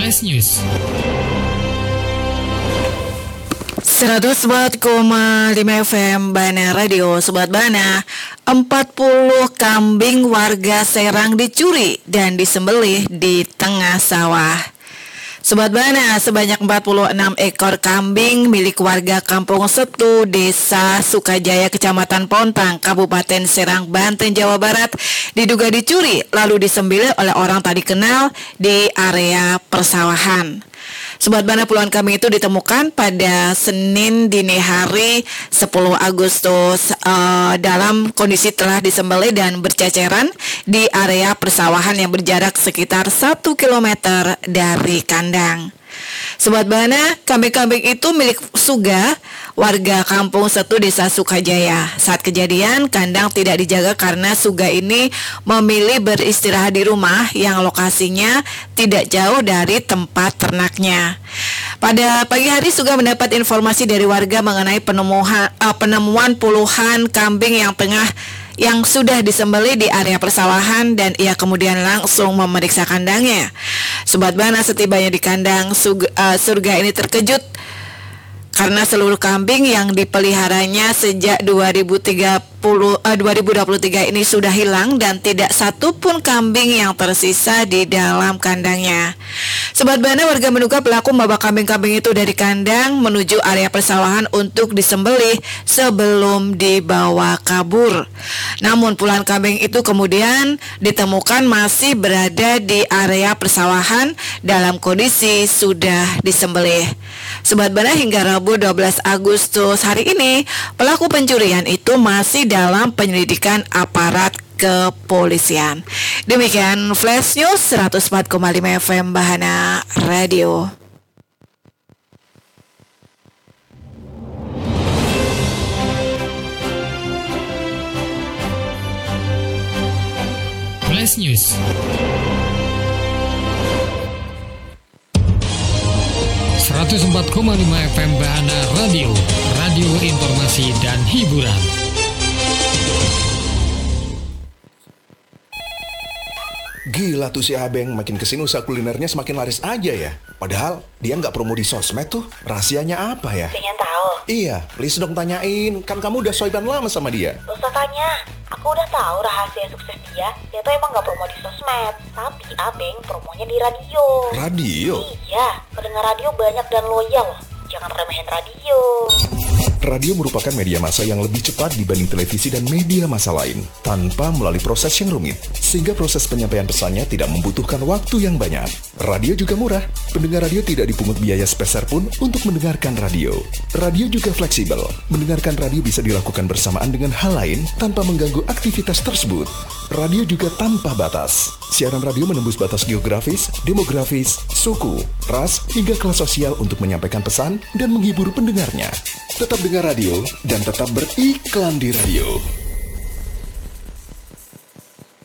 Flash News. 104,5 FM Bana Radio. Sobat Bana, 40 kambing warga Serang dicuri dan disembelih di tengah sawah. Sobat Bana, sebanyak 46 ekor kambing milik warga Kampung Setu, Desa Sukajaya, Kecamatan Pontang, Kabupaten Serang, Banten, Jawa Barat diduga dicuri lalu disembelih oleh orang tak dikenal di area persawahan. Sobat Bana, puluhan kambing itu ditemukan pada Senin dini hari 10 Agustus dalam kondisi telah disembelih dan berceceran di area persawahan yang berjarak sekitar 1 km dari kandang. Sobat Bana, kambing-kambing itu milik Suga, warga Kampung Setu, Desa Sukajaya. Saat kejadian, kandang tidak dijaga karena Suga ini memilih beristirahat di rumah yang lokasinya tidak jauh dari tempat ternaknya. Pada pagi hari, Suga mendapat informasi dari warga mengenai penemuan puluhan kambing yang sudah disembelih di area persawahan, dan ia kemudian langsung memeriksa kandangnya. Sobat Bana, setibanya di kandang, Surga ini terkejut karena seluruh kambing yang dipeliharanya sejak 2023 ini sudah hilang dan tidak satu pun kambing yang tersisa di dalam kandangnya. Sobat Bana, warga menduga pelaku membawa kambing-kambing itu dari kandang menuju area persawahan untuk disembelih sebelum dibawa kabur. Namun puluhan kambing itu kemudian ditemukan masih berada di area persawahan dalam kondisi sudah disembelih. Sobat Bana, hingga Rabu 12 Agustus hari ini, pelaku pencurian itu masih dalam penyelidikan aparat kepolisian. Demikian Flash News 104,5 FM Bahana Radio. Flash News. FM Bahana Radio, radio informasi dan hiburan. Gila tuh si Abeng, makin kesini usaha kulinernya semakin laris aja ya. Padahal dia nggak promo di sosmed tuh. Rahasianya apa ya? Pengen tahu? Iya, please dong tanyain. Kan kamu udah soiban lama sama dia. Gak usah tanya. Aku udah tahu rahasia sukses dia. Dia tuh emang nggak promo di sosmed, tapi Abeng promonya di radio. Radio? Iya, pendengar radio banyak dan loyal. Jangan remehin radio. Radio merupakan media massa yang lebih cepat dibanding televisi dan media massa lain, tanpa melalui proses yang rumit, sehingga proses penyampaian pesannya tidak membutuhkan waktu yang banyak. Radio juga murah, pendengar radio tidak dipungut biaya sepeser pun untuk mendengarkan radio. Radio juga fleksibel, mendengarkan radio bisa dilakukan bersamaan dengan hal lain tanpa mengganggu aktivitas tersebut. Radio juga tanpa batas. Siaran radio menembus batas geografis, demografis, suku, ras, hingga kelas sosial untuk menyampaikan pesan dan menghibur pendengarnya. Tetap dengar radio dan tetap beriklan di radio.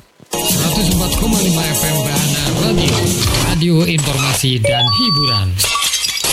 104,5 FM Bahana Radio, radio informasi dan hiburan.